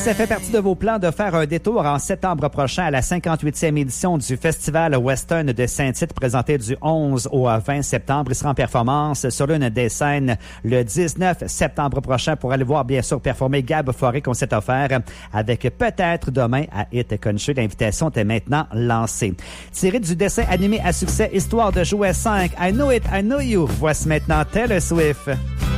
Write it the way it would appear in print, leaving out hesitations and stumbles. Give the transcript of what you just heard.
ça fait partie de vos plans de faire un détour en septembre prochain à la 58e édition du Festival Western de Saint-Tite, présenté du 11 au 20 septembre. Il sera en performance sur l'une des scènes le 19 septembre prochain pour aller voir, bien sûr, performer Gab Forêt qu'on s'est offert avec Peut-être demain à Hit Country. L'invitation est maintenant lancée. Tiré du dessin animé à succès Histoire de jouer 5, I Know It, I Know You. Voici maintenant Taylor Swift.